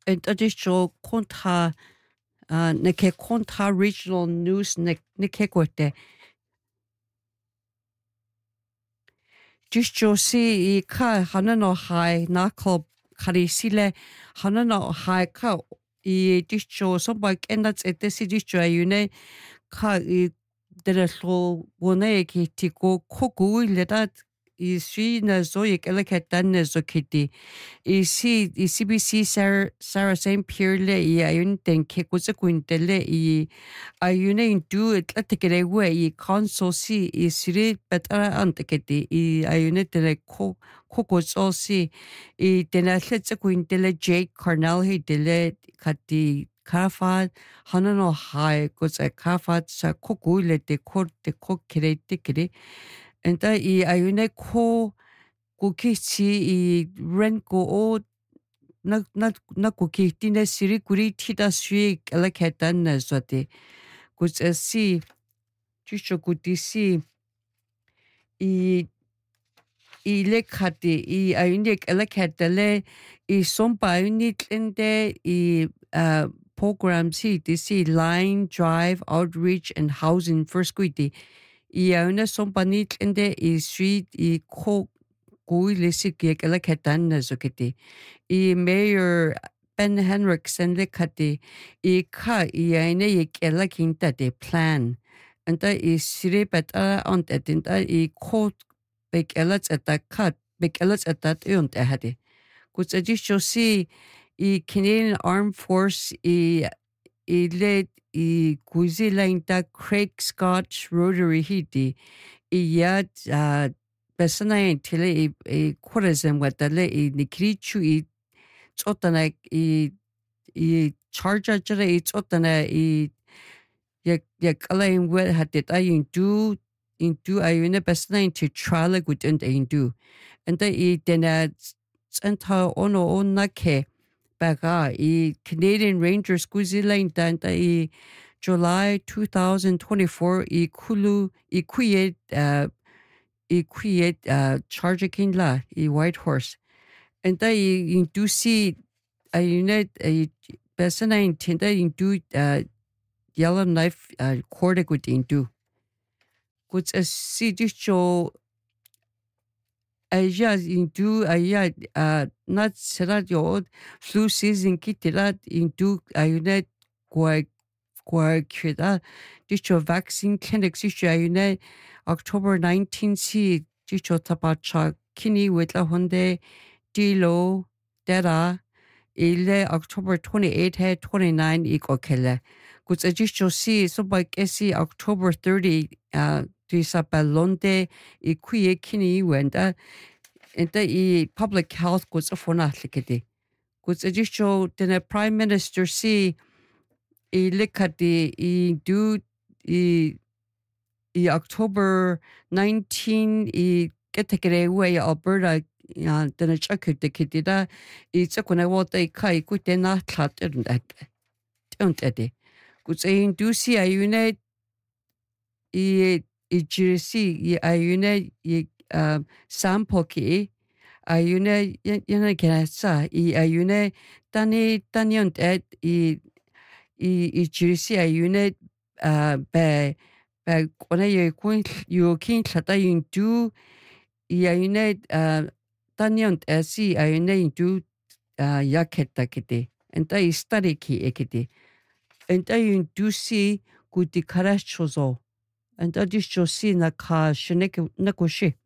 and additional Konta neke Konta Regional News neke kote. Just see ka hanano high nako karisile hanano high ka I dicho somebody and that's at this dicho ayune ka I derelo wone ki tiko koku ledat I si na zo yekeleketan na zo kiti I CBC Sarah St. Pierre le I ayun ten ke kuza kuintele I ayune indu atlatikere we I console si I siri betara anteketi I ayune tere kokos si I tena letsa kuintele Jake Carnell he dele kati Kafat hanano hai kuza kafat sa koku le te kire tikiri and I ayune ko kukichi I renko o na kukiti na siri kuri tita sui kalaketan na zote kus si chisho kutisi I lekati I ayune kalaketale I sompa ayune tlende I programs si disi line drive outreach and housing first kuiti I ayune sompa ni tlende I street I ko kui lisi kalakatan na zokiti I Mayor Ben Henriksen lekati I ka I aine I kela kinta de plan. Anta I sire beta on etinta I ko bek elats at that cut bek elats at that unt ehade. Kuts adisho si I Canadian Armed Force I led I kuzi lainta Craig Scott Rotary hiti I yad besana tile I korazem watale I nikrichu I ጾ따나 이 charge를 이 ጾ따나 이 kalai wel hat it into ayune besna to trial gut und indu and I dena center ono onake baga I Canadian Rangers kuzilain dan I July 2024 I kulu I kuye charge king la I White Horse and I do see ayune besna intenda into yellow knife quarter gut into Kuts si dicho aya into aya not serat yo flu season kitirat into ayune kwa kweda dicho vaccine clinic si ayune October 19 si dicho tapacha kini wetla honde dilo dera ile October 28 he 29 iko kele Kuts dicho si so by kesi October 30 Disa balonde I kuye kini wenda enta I public health kuts afona likede kuts adisho the prime minister si I likati I do I October 19 I ketekere we Alberta the chakut the kidida I tsakuna wata I kai kutena tlatter don't ede kuts do si ayune I jirisi ayune sample ki ayune yana kenasa ayune tanyont et I jirisi ayune be kone you kin chata yun do ayune tanyont esi ayune do yaketa kiti and I study ki ekiti and I do see kuti karash chozo and adisho si na ka shineke nakoshi